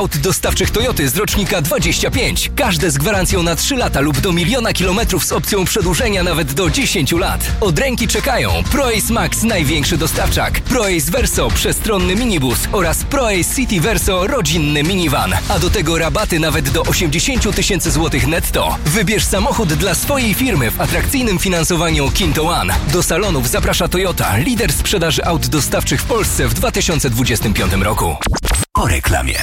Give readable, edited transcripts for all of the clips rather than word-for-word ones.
Aut dostawczych Toyoty z rocznika 25. Każde z gwarancją na 3 lata lub do 1 000 000 kilometrów z opcją przedłużenia nawet do 10 lat. Od ręki czekają ProAce Max, największy dostawczak, ProAce Verso, przestronny minibus oraz ProAce City Verso, rodzinny minivan. A do tego rabaty nawet do 80 000 złotych netto. Wybierz samochód dla swojej firmy w atrakcyjnym finansowaniu Kinto One. Do salonów zaprasza Toyota, lider sprzedaży aut dostawczych w Polsce w 2025 roku. Po reklamie.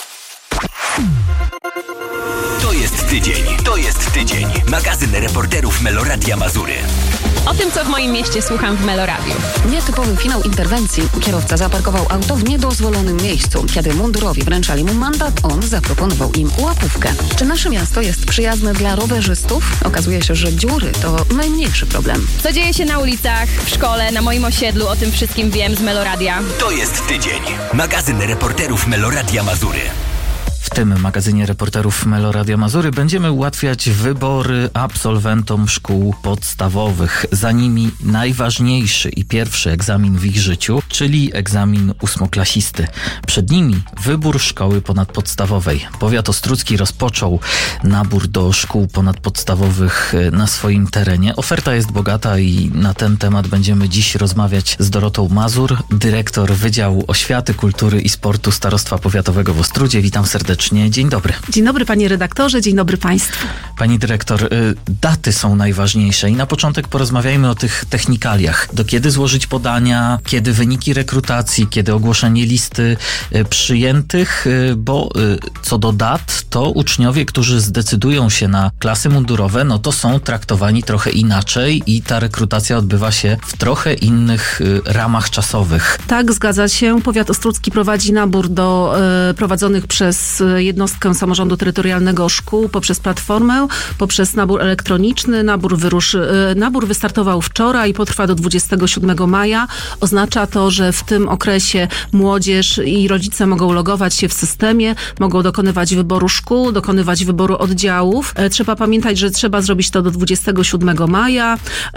To jest tydzień. Magazyn reporterów Meloradia Mazury. O tym, co w moim mieście słucham w Meloradiu. Nietypowy finał interwencji. Kierowca zaparkował auto w niedozwolonym miejscu. Kiedy mundurowi wręczali mu mandat, on zaproponował im łapówkę. Czy nasze miasto jest przyjazne dla rowerzystów? Okazuje się, że dziury to najmniejszy problem. Co dzieje się na ulicach, w szkole, na moim osiedlu, o tym wszystkim wiem z Meloradia. To jest tydzień. Magazyn reporterów Meloradia Mazury. W tym magazynie reporterów Meloradia Mazury będziemy ułatwiać wybory absolwentom szkół podstawowych. Za nimi najważniejszy i pierwszy egzamin w ich życiu, czyli egzamin ósmoklasisty. Przed nimi wybór szkoły ponadpodstawowej. Powiat ostródzki rozpoczął nabór do szkół ponadpodstawowych na swoim terenie. Oferta jest bogata i na ten temat będziemy dziś rozmawiać z Dorotą Mazur, dyrektor Wydziału Oświaty, Kultury i Sportu Starostwa Powiatowego w Ostródzie. Witam serdecznie. Dzień dobry. Dzień dobry panie redaktorze, dzień dobry państwu. Pani dyrektor, daty są najważniejsze i na początek porozmawiajmy o tych technikaliach. Do kiedy złożyć podania, kiedy wyniki rekrutacji, kiedy ogłoszenie listy przyjętych, bo co do dat, to uczniowie, którzy zdecydują się na klasy mundurowe, no to są traktowani trochę inaczej i ta rekrutacja odbywa się w trochę innych ramach czasowych. Tak, zgadza się. Powiat ostródzki prowadzi nabór do prowadzonych przez jednostkę samorządu terytorialnego szkół poprzez platformę, poprzez nabór elektroniczny. Nabór wystartował wczoraj i potrwa do 27 maja. Oznacza to, że w tym okresie młodzież i rodzice mogą logować się w systemie, mogą dokonywać wyboru szkół, dokonywać wyboru oddziałów. Trzeba pamiętać, że trzeba zrobić to do 27 maja.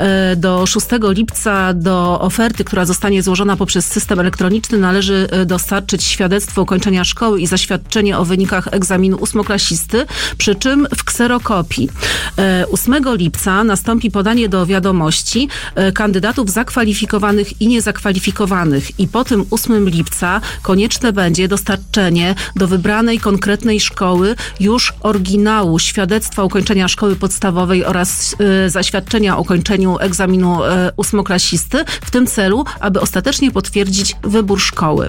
Do 6 lipca do oferty, która zostanie złożona poprzez system elektroniczny, należy dostarczyć świadectwo ukończenia szkoły i zaświadczenie o wynikach egzaminu ósmoklasisty, przy czym w kserokopii. 8 lipca nastąpi podanie do wiadomości kandydatów zakwalifikowanych i niezakwalifikowanych i po tym 8 lipca konieczne będzie dostarczenie do wybranej konkretnej szkoły już oryginału świadectwa ukończenia szkoły podstawowej oraz zaświadczenia o ukończeniu egzaminu ósmoklasisty w tym celu, aby ostatecznie potwierdzić wybór szkoły.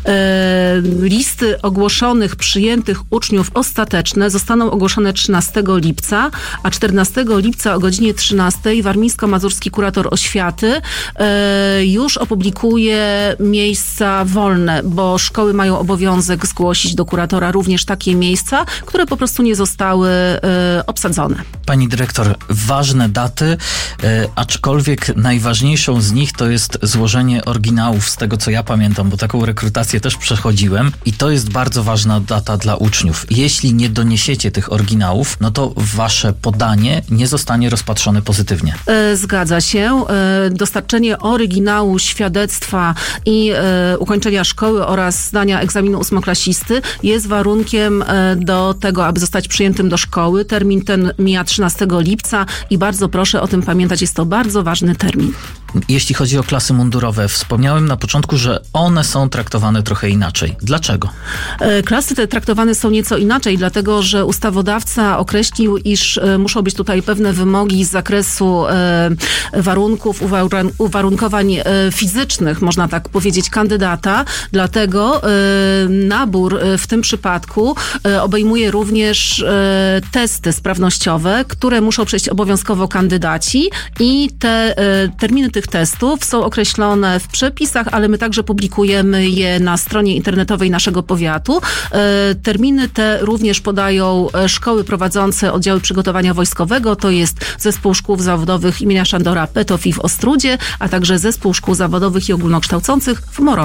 Listy ogłoszonych, przyjętych uczniów ostateczne zostaną ogłoszone 13 lipca, a 14 lipca o godzinie 13 warmińsko-mazurski kurator oświaty już opublikuje miejsca wolne, bo szkoły mają obowiązek zgłosić do kuratora również takie miejsca, które po prostu nie zostały obsadzone. Pani dyrektor, ważne daty, aczkolwiek najważniejszą z nich to jest złożenie oryginałów, z tego co ja pamiętam, bo taką rekrutację też przechodziłem i to jest bardzo ważna data dla uczniów. Jeśli nie doniesiecie tych oryginałów, no to wasze podanie nie zostanie rozpatrzone pozytywnie. Zgadza się. Dostarczenie oryginału świadectwa i ukończenia szkoły oraz zdania egzaminu ósmoklasisty jest warunkiem do tego, aby zostać przyjętym do szkoły. Termin ten mija 13 lipca i bardzo proszę o tym pamiętać. Jest to bardzo ważny termin. Jeśli chodzi o klasy mundurowe, wspomniałem na początku, że one są traktowane trochę inaczej. Dlaczego? Klasy te traktowane są nieco inaczej, dlatego że ustawodawca określił, iż muszą być tutaj pewne wymogi z zakresu warunków, uwarunkowań fizycznych, można tak powiedzieć, kandydata. Dlatego nabór w tym przypadku obejmuje również testy sprawnościowe, które muszą przejść obowiązkowo kandydaci i te terminy tych testów są określone w przepisach, ale my także publikujemy je na stronie internetowej naszego powiatu. Terminy te również podają szkoły prowadzące oddziały przygotowania wojskowego, to jest Zespół Szkół Zawodowych imienia Szandora Petofi w Ostródzie, a także Zespół Szkół Zawodowych i Ogólnokształcących w Morągu.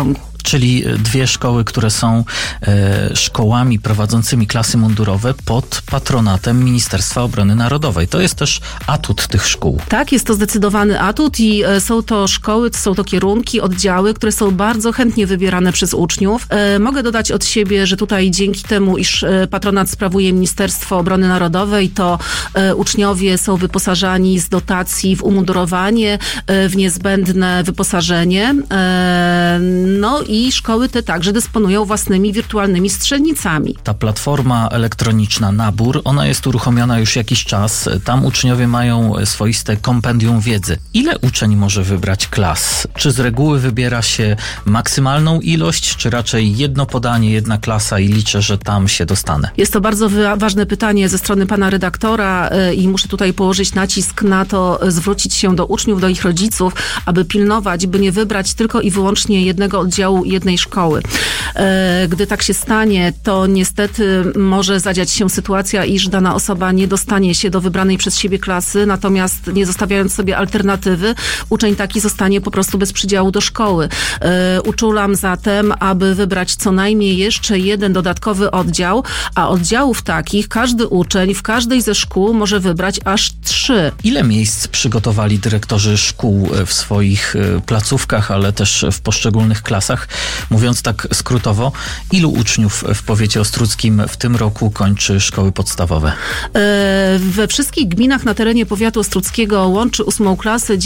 czyli 2 szkoły, które są szkołami prowadzącymi klasy mundurowe pod patronatem Ministerstwa Obrony Narodowej. To jest też atut tych szkół. Tak, jest to zdecydowany atut i są to szkoły, są to kierunki, oddziały, które są bardzo chętnie wybierane przez uczniów. Mogę dodać od siebie, że tutaj dzięki temu, iż patronat sprawuje Ministerstwo Obrony Narodowej, to uczniowie są wyposażani z dotacji w umundurowanie, w niezbędne wyposażenie. No i szkoły te także dysponują własnymi wirtualnymi strzelnicami. Ta platforma elektroniczna Nabór, ona jest uruchomiona już jakiś czas. Tam uczniowie mają swoiste kompendium wiedzy. Ile uczeń może wybrać klas? Czy z reguły wybiera się maksymalną ilość, czy raczej jedno podanie, jedna klasa i liczę, że tam się dostanę? Jest to bardzo ważne pytanie ze strony pana redaktora i muszę tutaj położyć nacisk na to, zwrócić się do uczniów, do ich rodziców, aby pilnować, by nie wybrać tylko i wyłącznie jednego oddziału jednej szkoły. Gdy tak się stanie, to niestety może zadziać się sytuacja, iż dana osoba nie dostanie się do wybranej przez siebie klasy, natomiast nie zostawiając sobie alternatywy, uczeń taki zostanie po prostu bez przydziału do szkoły. Uczulam zatem, aby wybrać co najmniej jeszcze jeden dodatkowy oddział, a oddziałów takich każdy uczeń w każdej ze szkół może wybrać aż 3. Ile miejsc przygotowali dyrektorzy szkół w swoich placówkach, ale też w poszczególnych klasach? Mówiąc tak skrótowo, ilu uczniów w powiecie ostródzkim w tym roku kończy szkoły podstawowe? We wszystkich gminach na terenie powiatu ostródzkiego łączy 8. klasę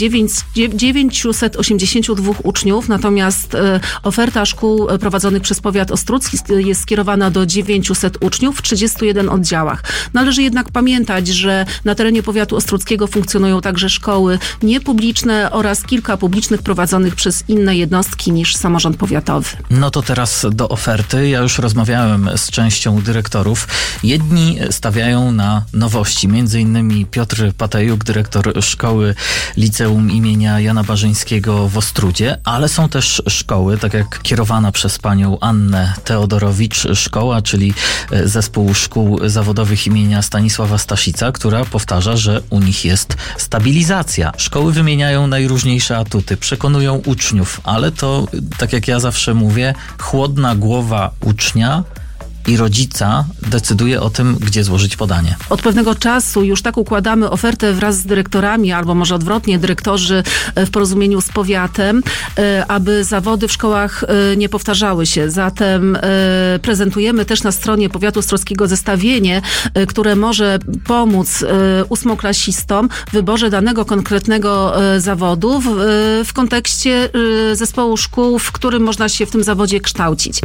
982 uczniów, natomiast oferta szkół prowadzonych przez powiat ostródzki jest skierowana do 900 uczniów w 31 oddziałach. Należy jednak pamiętać, że na terenie powiatu ostródzkiego funkcjonują także szkoły niepubliczne oraz kilka publicznych prowadzonych przez inne jednostki niż samorząd powiatowy. No to teraz do oferty. Ja już rozmawiałem z częścią dyrektorów. Jedni stawiają na nowości. Między innymi Piotr Patejuk, dyrektor szkoły liceum imienia Jana Barzyńskiego w Ostródzie, ale są też szkoły, tak jak kierowana przez panią Annę Teodorowicz szkoła, czyli zespół szkół zawodowych imienia Stanisława Staszica, która powtarza, że u nich jest stabilizacja. Szkoły wymieniają najróżniejsze atuty, przekonują uczniów, ale to, tak jak ja zawsze mówię, chłodna głowa ucznia i rodzica decyduje o tym, gdzie złożyć podanie. Od pewnego czasu już tak układamy ofertę wraz z dyrektorami, albo może odwrotnie, dyrektorzy w porozumieniu z powiatem, aby zawody w szkołach nie powtarzały się. Zatem prezentujemy też na stronie powiatu ostrockiego zestawienie, które może pomóc 8-klasistom w wyborze danego konkretnego zawodu w kontekście zespołu szkół, w którym można się w tym zawodzie kształcić.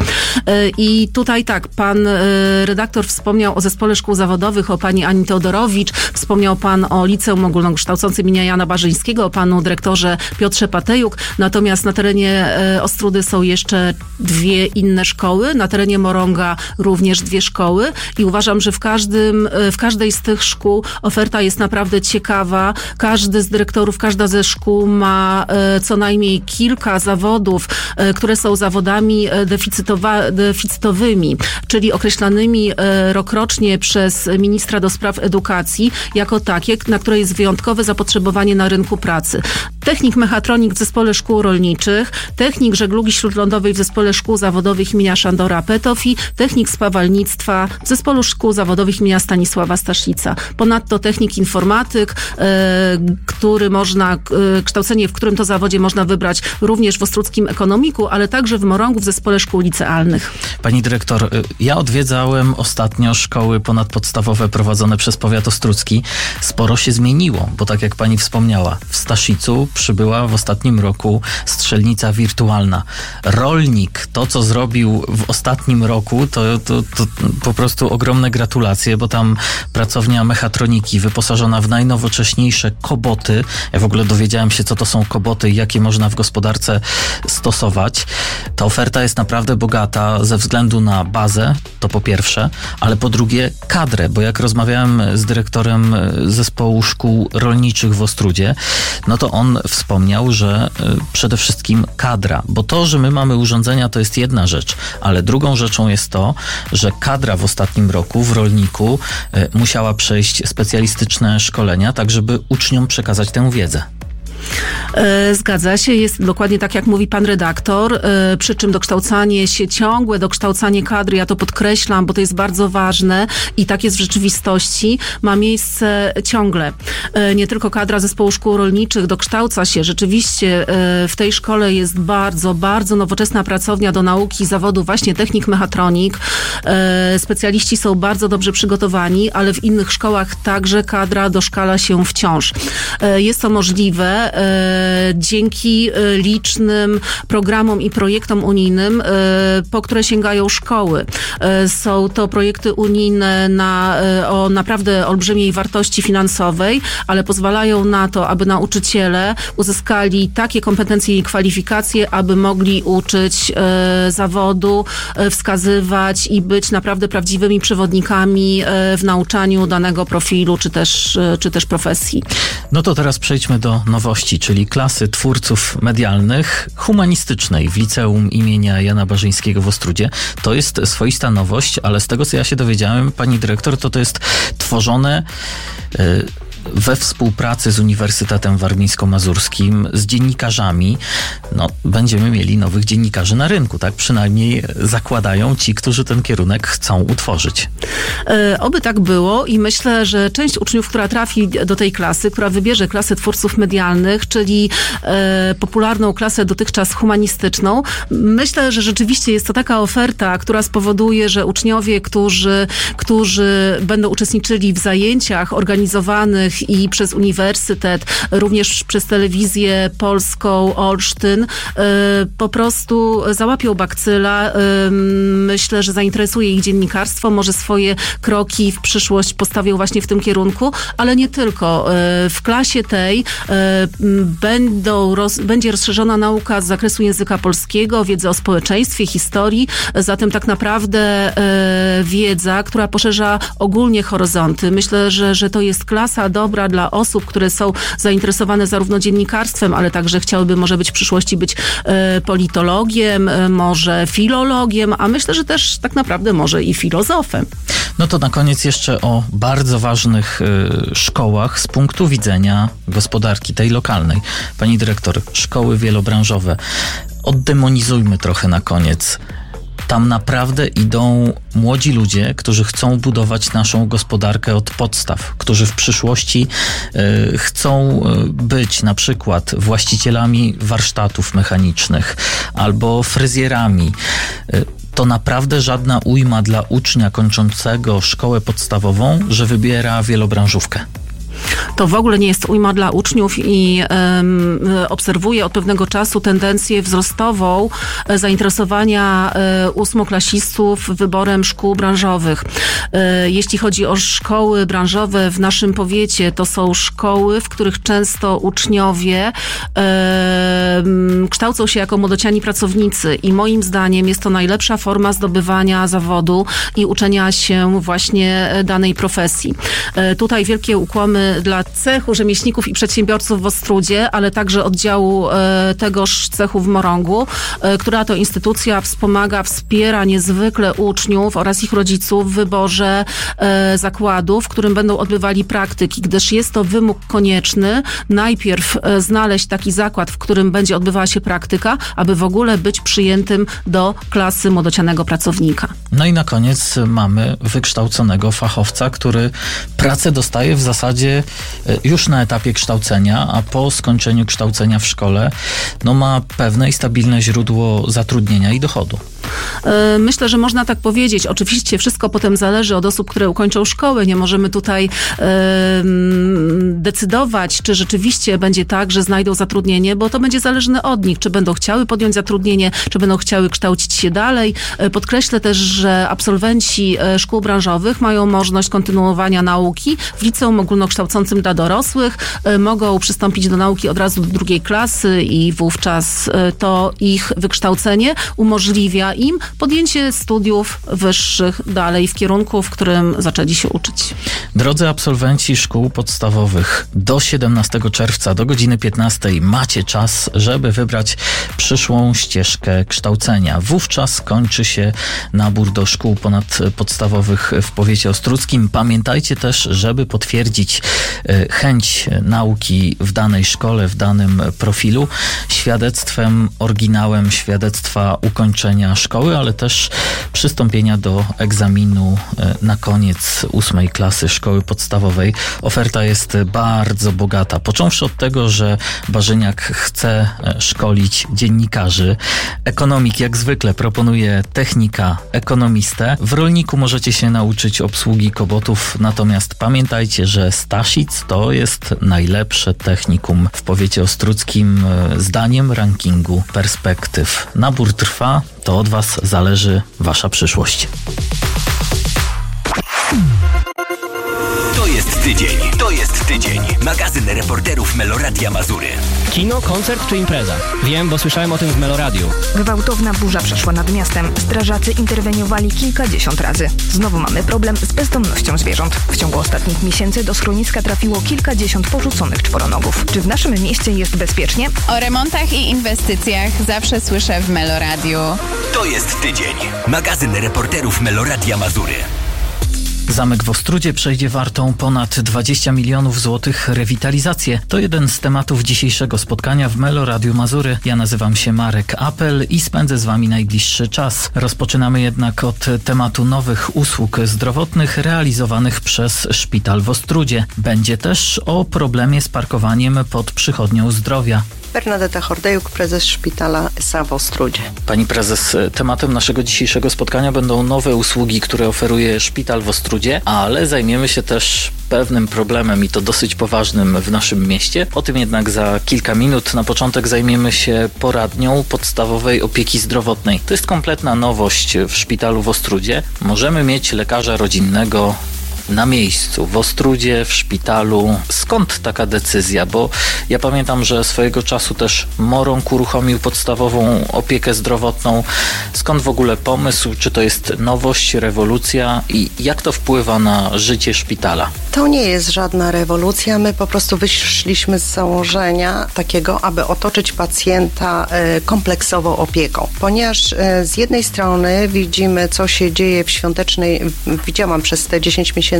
I tutaj tak, pan redaktor wspomniał o zespole szkół zawodowych, o pani Ani Teodorowicz, wspomniał pan o liceum ogólnokształcącym imienia Jana Barzyńskiego, o panu dyrektorze Piotrze Patejuk, natomiast na terenie Ostródy są jeszcze 2 inne szkoły, na terenie Morąga również 2 szkoły i uważam, że w każdej z tych szkół oferta jest naprawdę ciekawa. Każdy z dyrektorów, każda ze szkół ma co najmniej kilka zawodów, które są zawodami deficytowymi, czyli określanymi rokrocznie przez ministra do spraw edukacji jako takie, na które jest wyjątkowe zapotrzebowanie na rynku pracy. Technik mechatronik w zespole szkół rolniczych, technik żeglugi śródlądowej w zespole szkół zawodowych imienia Szandora Petow i technik spawalnictwa w zespole szkół zawodowych imienia Stanisława Staszica. Ponadto technik informatyk, kształcenie w którym to zawodzie można wybrać również w ostródzkim ekonomiku, ale także w Morągu w zespole szkół licealnych. Pani dyrektor, ja odwiedzałem ostatnio szkoły ponadpodstawowe prowadzone przez powiat ostródzki. Sporo się zmieniło, bo tak jak pani wspomniała, w Staszicu przybyła w ostatnim roku strzelnica wirtualna. Rolnik, to co zrobił w ostatnim roku, to po prostu ogromne gratulacje, bo tam pracownia mechatroniki wyposażona w najnowocześniejsze koboty. Ja w ogóle dowiedziałem się, co to są koboty i jakie można w gospodarce stosować. Ta oferta jest naprawdę bogata ze względu na bazę, to po pierwsze, ale po drugie kadrę, bo jak rozmawiałem z dyrektorem zespołu szkół rolniczych w Ostródzie, no to on wspomniał, że przede wszystkim kadra, bo to, że my mamy urządzenia, to jest jedna rzecz, ale drugą rzeczą jest to, że kadra w ostatnim roku w rolniku musiała przejść specjalistyczne szkolenia, tak żeby uczniom przekazać tę wiedzę. Zgadza się, jest dokładnie tak, jak mówi pan redaktor, przy czym ciągłe dokształcanie kadry, ja to podkreślam, bo to jest bardzo ważne i tak jest w rzeczywistości, ma miejsce ciągle. Nie tylko kadra zespołu szkół rolniczych dokształca się. Rzeczywiście w tej szkole jest bardzo, bardzo nowoczesna pracownia do nauki zawodu właśnie technik mechatronik. Specjaliści są bardzo dobrze przygotowani, ale w innych szkołach także kadra doszkala się wciąż. Jest to możliwe dzięki licznym programom i projektom unijnym, po które sięgają szkoły. Są to projekty unijne o naprawdę olbrzymiej wartości finansowej, ale pozwalają na to, aby nauczyciele uzyskali takie kompetencje i kwalifikacje, aby mogli uczyć zawodu, wskazywać i być naprawdę prawdziwymi przewodnikami w nauczaniu danego profilu, czy też profesji. No to teraz przejdźmy do nowości, czyli klasy twórców medialnych humanistycznej w Liceum imienia Jana Barzyńskiego w Ostródzie. To jest swoista nowość, ale z tego, co ja się dowiedziałem, pani dyrektor, to jest tworzone we współpracy z Uniwersytetem Warmińsko-Mazurskim, z dziennikarzami. No, będziemy mieli nowych dziennikarzy na rynku, tak? Przynajmniej zakładają ci, którzy ten kierunek chcą utworzyć. Oby tak było i myślę, że część uczniów, która trafi do tej klasy, która wybierze klasę twórców medialnych, czyli popularną klasę dotychczas humanistyczną, myślę, że rzeczywiście jest to taka oferta, która spowoduje, że uczniowie, którzy będą uczestniczyli w zajęciach organizowanych i przez uniwersytet, również przez telewizję polską Olsztyn, po prostu załapią bakcyla. Myślę, że zainteresuje ich dziennikarstwo, może swoje kroki w przyszłość postawią właśnie w tym kierunku, ale nie tylko. W klasie tej będzie rozszerzona nauka z zakresu języka polskiego, wiedzy o społeczeństwie, historii, zatem tak naprawdę wiedza, która poszerza ogólnie horyzonty. Myślę, że to jest klasa dobra dla osób, które są zainteresowane zarówno dziennikarstwem, ale także chciałyby może być w przyszłości być politologiem, może filologiem, a myślę, że też tak naprawdę może i filozofem. No to na koniec jeszcze o bardzo ważnych szkołach z punktu widzenia gospodarki, tej lokalnej. Pani dyrektor, szkoły wielobranżowe. Oddemonizujmy trochę na koniec. Tam naprawdę idą młodzi ludzie, którzy chcą budować naszą gospodarkę od podstaw, którzy w przyszłości chcą być na przykład właścicielami warsztatów mechanicznych albo fryzjerami. To naprawdę żadna ujma dla ucznia kończącego szkołę podstawową, że wybiera wielobranżówkę. To w ogóle nie jest ujma dla uczniów i obserwuję od pewnego czasu tendencję wzrostową zainteresowania ósmoklasistów wyborem szkół branżowych. Jeśli chodzi o szkoły branżowe w naszym powiecie, to są szkoły, w których często uczniowie kształcą się jako młodociani pracownicy i moim zdaniem jest to najlepsza forma zdobywania zawodu i uczenia się właśnie danej profesji. Tutaj wielkie ukłony dla cechu rzemieślników i przedsiębiorców w Ostródzie, ale także oddziału tegoż cechu w Morągu, która to instytucja wspiera niezwykle uczniów oraz ich rodziców w wyborze zakładu, w którym będą odbywali praktyki, gdyż jest to wymóg konieczny najpierw znaleźć taki zakład, w którym będzie odbywała się praktyka, aby w ogóle być przyjętym do klasy młodocianego pracownika. No i na koniec mamy wykształconego fachowca, który pracę dostaje w zasadzie już na etapie kształcenia, a po skończeniu kształcenia w szkole ma pewne i stabilne źródło zatrudnienia i dochodu. Myślę, że można tak powiedzieć. Oczywiście wszystko potem zależy od osób, które ukończą szkołę. Nie możemy tutaj decydować, czy rzeczywiście będzie tak, że znajdą zatrudnienie, bo to będzie zależne od nich, czy będą chciały podjąć zatrudnienie, czy będą chciały kształcić się dalej. Podkreślę też, że absolwenci szkół branżowych mają możliwość kontynuowania nauki w liceum ogólnokształcącym dla dorosłych. Mogą przystąpić do nauki od razu do drugiej klasy i wówczas to ich wykształcenie umożliwia umożliwia im podjęcie studiów wyższych dalej w kierunku, w którym zaczęli się uczyć. Drodzy absolwenci szkół podstawowych, do 17 czerwca do godziny 15 macie czas, żeby wybrać przyszłą ścieżkę kształcenia. Wówczas kończy się nabór do szkół ponadpodstawowych w powiecie ostródzkim. Pamiętajcie też, żeby potwierdzić chęć nauki w danej szkole, w danym profilu, świadectwem, oryginałem świadectwa ukończenia szkoły, ale też przystąpienia do egzaminu na koniec 8 klasy szkoły podstawowej. Oferta jest bardzo bogata. Począwszy od tego, że Barzyniak chce szkolić dziennikarzy. Ekonomik jak zwykle proponuje technika ekonomistę. W rolniku możecie się nauczyć obsługi kobotów, natomiast pamiętajcie, że Staszic to jest najlepsze technikum w powiecie ostródzkim zdaniem rankingu Perspektyw. Nabór trwa, to od Was zależy Wasza przyszłość. To jest tydzień. Magazyn reporterów Meloradia Mazury. Kino, koncert czy impreza? Wiem, bo słyszałem o tym w Meloradiu. Gwałtowna burza przeszła nad miastem. Strażacy interweniowali kilkadziesiąt razy. Znowu mamy problem z bezdomnością zwierząt. W ciągu ostatnich miesięcy do schroniska trafiło kilkadziesiąt porzuconych czworonogów. Czy w naszym mieście jest bezpiecznie? O remontach i inwestycjach zawsze słyszę w Meloradiu. To jest tydzień. Magazyn reporterów Meloradia Mazury. Zamek w Ostródzie przejdzie wartą ponad 20 milionów złotych rewitalizację. To jeden z tematów dzisiejszego spotkania w Meloradiu Mazury. Ja nazywam się Marek Apel i spędzę z Wami najbliższy czas. Rozpoczynamy jednak od tematu nowych usług zdrowotnych realizowanych przez Szpital w Ostródzie. Będzie też o problemie z parkowaniem pod Przychodnią Zdrowia. Bernadeta Hordejuk, prezes Szpitala SA w Ostródzie. Pani prezes, tematem naszego dzisiejszego spotkania będą nowe usługi, które oferuje Szpital w Ostródzie, ale zajmiemy się też pewnym problemem i to dosyć poważnym w naszym mieście. O tym jednak za kilka minut. Na początek zajmiemy się poradnią podstawowej opieki zdrowotnej. To jest kompletna nowość w Szpitalu w Ostródzie. Możemy mieć lekarza rodzinnego na miejscu, w Ostródzie, w szpitalu. Skąd taka decyzja? Bo ja pamiętam, że swojego czasu też Morąg uruchomił podstawową opiekę zdrowotną. Skąd w ogóle pomysł? Czy to jest nowość, rewolucja? I jak to wpływa na życie szpitala? To nie jest żadna rewolucja. My po prostu wyszliśmy z założenia takiego, aby otoczyć pacjenta kompleksową opieką. Ponieważ z jednej strony widzimy, co się dzieje w świątecznej, widziałam przez te 10 miesięcy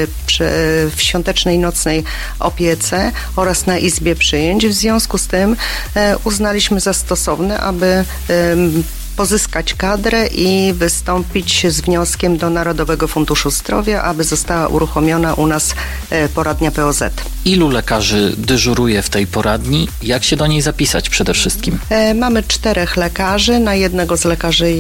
w świątecznej nocnej opiece oraz na izbie przyjęć. W związku z tym uznaliśmy za stosowne, aby pozyskać kadrę i wystąpić z wnioskiem do Narodowego Funduszu Zdrowia, aby została uruchomiona u nas poradnia POZ. Ilu lekarzy dyżuruje w tej poradni? Jak się do niej zapisać przede wszystkim? Mamy 4 lekarzy. Na jednego z lekarzy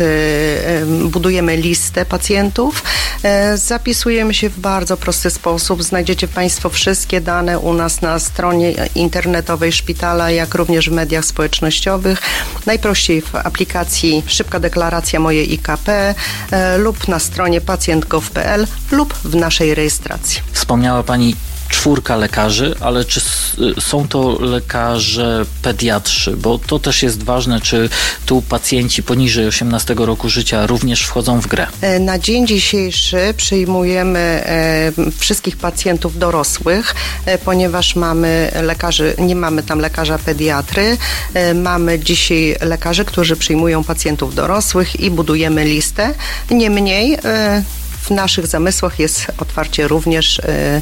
budujemy listę pacjentów. Zapisujemy się w bardzo prosty sposób. Znajdziecie Państwo wszystkie dane u nas na stronie internetowej szpitala, jak również w mediach społecznościowych. Najprościej w aplikacji Szybka Deklaracja Moje IKP lub na stronie pacjent.gov.pl lub w naszej rejestracji. Wspomniała Pani 4 lekarzy, ale czy są to lekarze pediatrzy? Bo to też jest ważne, czy tu pacjenci poniżej 18 roku życia również wchodzą w grę? Na dzień dzisiejszy przyjmujemy wszystkich pacjentów dorosłych, ponieważ nie mamy tam lekarza pediatry. Mamy dzisiaj lekarzy, którzy przyjmują pacjentów dorosłych i budujemy listę. Niemniej w naszych zamysłach jest otwarcie również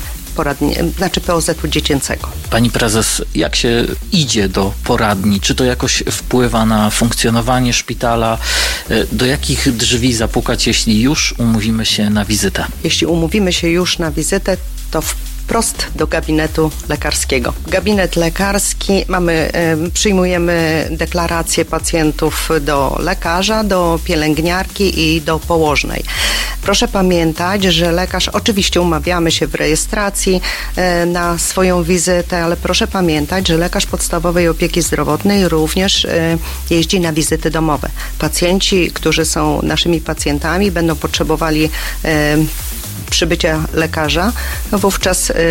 POZ-u dziecięcego. Pani prezes, jak się idzie do poradni? Czy to jakoś wpływa na funkcjonowanie szpitala? Do jakich drzwi zapukać, jeśli już umówimy się na wizytę? Jeśli umówimy się już na wizytę, to wprost do gabinetu lekarskiego. Gabinet lekarski, przyjmujemy deklaracje pacjentów do lekarza, do pielęgniarki i do położnej. Proszę pamiętać, że lekarz, oczywiście umawiamy się w rejestracji na swoją wizytę, ale proszę pamiętać, że lekarz podstawowej opieki zdrowotnej również jeździ na wizyty domowe. Pacjenci, którzy są naszymi pacjentami, będą potrzebowali przybycia lekarza, wówczas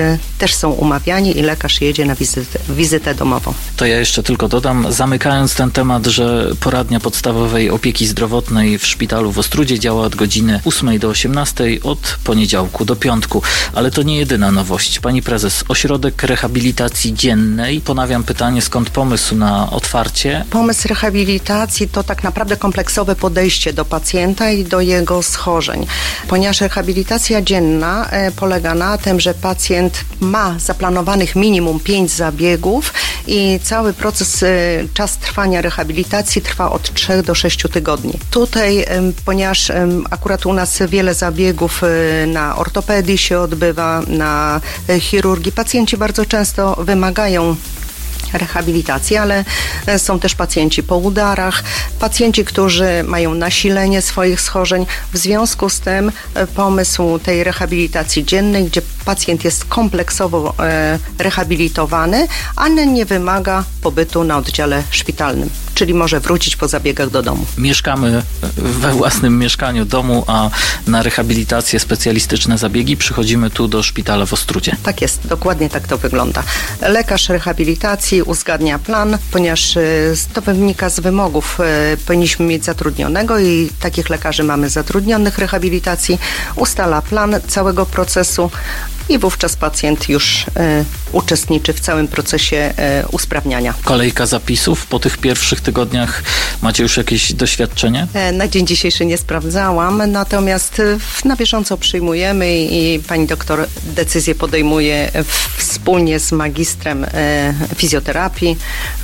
też są umawiani i lekarz jedzie na wizytę domową. To ja jeszcze tylko dodam, zamykając ten temat, że poradnia podstawowej opieki zdrowotnej w szpitalu w Ostródzie działa od godziny 8 do 18, od poniedziałku do piątku. Ale to nie jedyna nowość. Pani prezes, ośrodek rehabilitacji dziennej. Ponawiam pytanie, skąd pomysł na otwarcie? Pomysł rehabilitacji to tak naprawdę kompleksowe podejście do pacjenta i do jego schorzeń. Ponieważ rehabilitacja dzienna polega na tym, że pacjent ma zaplanowanych minimum 5 zabiegów i cały proces, czas trwania rehabilitacji trwa od 3 do 6 tygodni. Tutaj, ponieważ akurat u nas wiele zabiegów na ortopedii się odbywa, na chirurgii, pacjenci bardzo często wymagają rehabilitacji, ale są też pacjenci po udarach, pacjenci, którzy mają nasilenie swoich schorzeń. W związku z tym pomysł tej rehabilitacji dziennej, gdzie pacjent jest kompleksowo rehabilitowany, ale nie wymaga pobytu na oddziale szpitalnym, czyli może wrócić po zabiegach do domu. Mieszkamy we własnym mieszkaniu domu, a na rehabilitację, specjalistyczne zabiegi przychodzimy tu do szpitala w Ostródzie. Tak jest, dokładnie tak to wygląda. Lekarz rehabilitacji uzgadnia plan, ponieważ to wynika z wymogów. Powinniśmy mieć zatrudnionego i takich lekarzy mamy zatrudnionych rehabilitacji. Ustala plan całego procesu i wówczas pacjent już uczestniczy w całym procesie usprawniania. Kolejka zapisów po tych pierwszych tygodniach. Macie już jakieś doświadczenie? Na dzień dzisiejszy nie sprawdzałam, natomiast na bieżąco przyjmujemy i pani doktor decyzję podejmuje wspólnie z magistrem fizjoterapii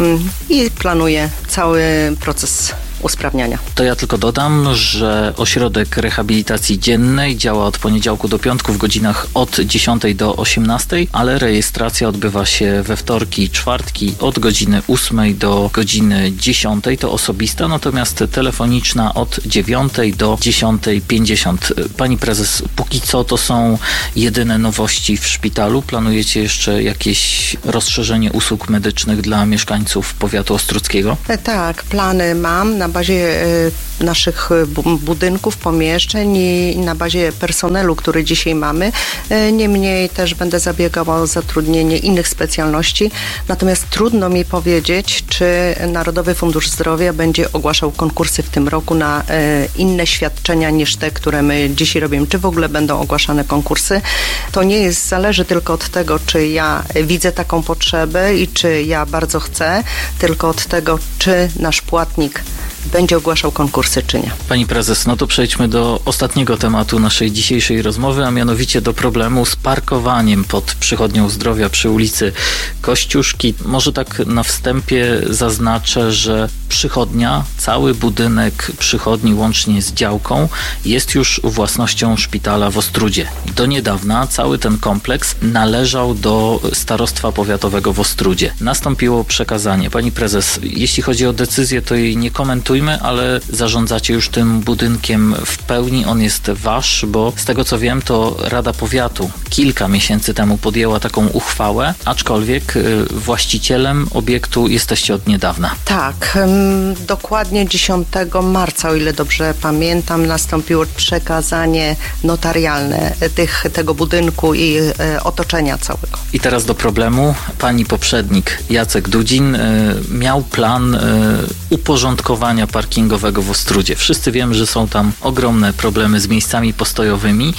i planuje cały proces usprawniania. To ja tylko dodam, że ośrodek rehabilitacji dziennej działa od poniedziałku do piątku w godzinach od 10 do 18, ale rejestracja odbywa się we wtorki i czwartki od godziny 8 do godziny 10. To osobista, natomiast telefoniczna od 9 do 10:50. Pani prezes, póki co to są jedyne nowości w szpitalu. Planujecie jeszcze jakieś rozszerzenie usług medycznych dla mieszkańców powiatu ostródzkiego? Tak, plany mam na bazie naszych budynków, pomieszczeń i na bazie personelu, który dzisiaj mamy. Niemniej też będę zabiegała o zatrudnienie innych specjalności. Natomiast trudno mi powiedzieć, czy Narodowy Fundusz Zdrowia będzie ogłaszał konkursy w tym roku na inne świadczenia niż te, które my dzisiaj robimy. Czy w ogóle będą ogłaszane konkursy? To nie jest, zależy tylko od tego, czy ja widzę taką potrzebę i czy ja bardzo chcę, tylko od tego, czy nasz płatnik będzie ogłaszał konkursy, czy nie. Pani prezes, no to przejdźmy do ostatniego tematu naszej dzisiejszej rozmowy, a mianowicie do problemu z parkowaniem pod Przychodnią Zdrowia przy ulicy Kościuszki. Może tak na wstępie zaznaczę, że przychodnia, cały budynek przychodni łącznie z działką jest już własnością szpitala w Ostródzie. Do niedawna cały ten kompleks należał do Starostwa Powiatowego w Ostródzie. Nastąpiło przekazanie. Pani prezes, jeśli chodzi o decyzję, to jej nie komentujmy, ale zarządzacie już tym budynkiem w pełni. On jest wasz, bo z tego co wiem, to Rada Powiatu kilka miesięcy temu podjęła taką uchwałę, aczkolwiek właścicielem obiektu jesteście od niedawna. Tak, dokładnie 10 marca, o ile dobrze pamiętam, nastąpiło przekazanie notarialne tego budynku i otoczenia całego. I teraz do problemu. Pani poprzednik Jacek Dudzin miał plan uporządkowania parkingowego w Ostródzie. Wszyscy wiemy, że są tam ogromne problemy z miejscami postojowymi.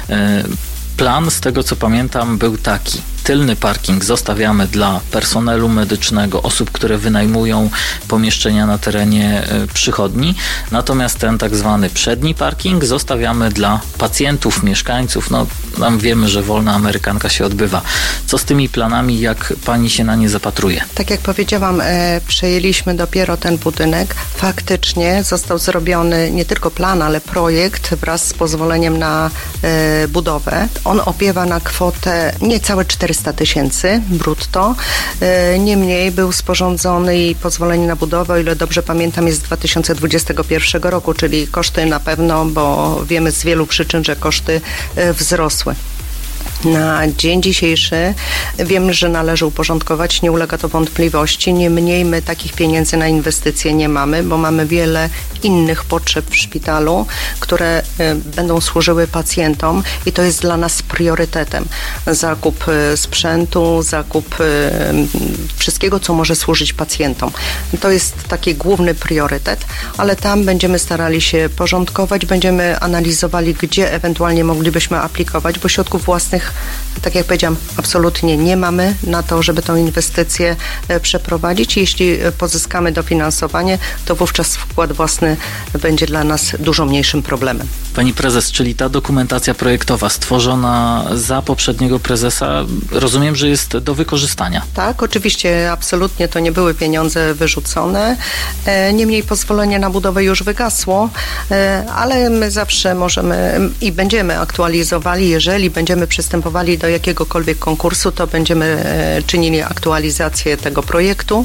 Plan, z tego co pamiętam, był taki. Tylny parking zostawiamy dla personelu medycznego, osób, które wynajmują pomieszczenia na terenie przychodni. Natomiast ten tak zwany przedni parking zostawiamy dla pacjentów, mieszkańców. No, tam wiemy, że wolna amerykanka się odbywa. Co z tymi planami, jak pani się na nie zapatruje? Tak jak powiedziałam, przejęliśmy dopiero ten budynek. Faktycznie został zrobiony nie tylko plan, ale projekt wraz z pozwoleniem na budowę. On opiewa na kwotę niecałe 400 000 brutto. Niemniej był sporządzony i pozwolenie na budowę, o ile dobrze pamiętam, jest z 2021 roku, czyli koszty na pewno, bo wiemy z wielu przyczyn, że koszty wzrosły. Na dzień dzisiejszy wiem, że należy uporządkować, nie ulega to wątpliwości. Niemniej my takich pieniędzy na inwestycje nie mamy, bo mamy wiele innych potrzeb w szpitalu, które będą służyły pacjentom i to jest dla nas priorytetem. Zakup sprzętu, zakup wszystkiego, co może służyć pacjentom. To jest taki główny priorytet, ale tam będziemy starali się porządkować, będziemy analizowali, gdzie ewentualnie moglibyśmy aplikować, bo środków własnych, tak jak powiedziałam, absolutnie nie mamy na to, żeby tą inwestycję przeprowadzić. Jeśli pozyskamy dofinansowanie, to wówczas wkład własny będzie dla nas dużo mniejszym problemem. Pani prezes, czyli ta dokumentacja projektowa stworzona za poprzedniego prezesa, rozumiem, że jest do wykorzystania. Tak, oczywiście, absolutnie to nie były pieniądze wyrzucone. Niemniej pozwolenie na budowę już wygasło, ale my zawsze możemy i będziemy aktualizowali, jeżeli będziemy przystępowali do jakiegokolwiek konkursu, to będziemy czynili aktualizację tego projektu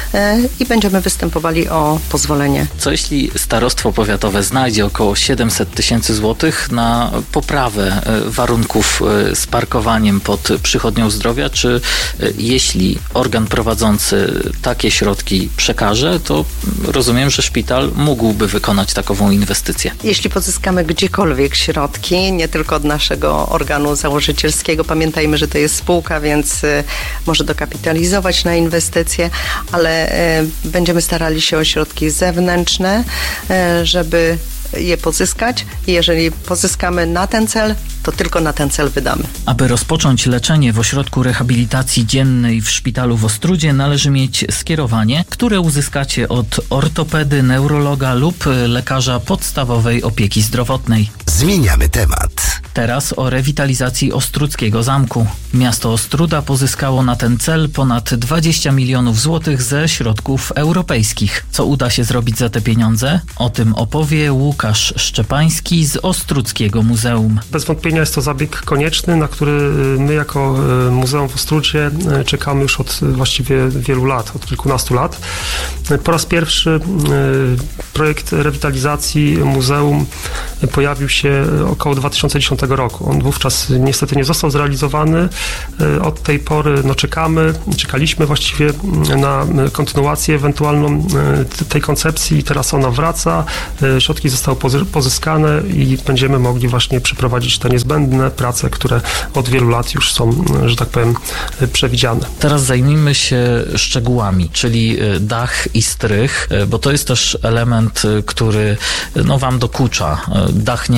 i będziemy występowali o pozwolenie. Co jeśli starostwo powiatowe znajdzie około 700 000 złotych na poprawę warunków z parkowaniem pod Przychodnią Zdrowia, czy jeśli organ prowadzący takie środki przekaże, to rozumiem, że szpital mógłby wykonać takową inwestycję? Jeśli pozyskamy gdziekolwiek środki, nie tylko od naszego organu założycielskiego, pamiętajmy, że to jest spółka, więc może dokapitalizować na inwestycje, ale będziemy starali się o środki zewnętrzne, żeby je pozyskać i jeżeli pozyskamy na ten cel, to tylko na ten cel wydamy. Aby rozpocząć leczenie w ośrodku rehabilitacji dziennej w szpitalu w Ostródzie, należy mieć skierowanie, które uzyskacie od ortopedy, neurologa lub lekarza podstawowej opieki zdrowotnej. Zmieniamy temat. Teraz o rewitalizacji Ostródzkiego Zamku. Miasto Ostróda pozyskało na ten cel ponad 20 milionów złotych ze środków europejskich. Co uda się zrobić za te pieniądze? O tym opowie Łukasz Szczepański z Ostródzkiego Muzeum. Bez wątpienia jest to zabieg konieczny, na który my jako Muzeum w Ostródzie czekamy już od właściwie wielu lat, od kilkunastu lat. Po raz pierwszy projekt rewitalizacji muzeum pojawił się około 2010 roku. On wówczas niestety nie został zrealizowany. Od tej pory czekaliśmy właściwie na kontynuację ewentualną tej koncepcji i teraz ona wraca. Środki zostały pozyskane i będziemy mogli właśnie przeprowadzić te niezbędne prace, które od wielu lat już są, że tak powiem, przewidziane. Teraz zajmijmy się szczegółami, czyli dach i strych, bo to jest też element, który wam dokucza. Dach nie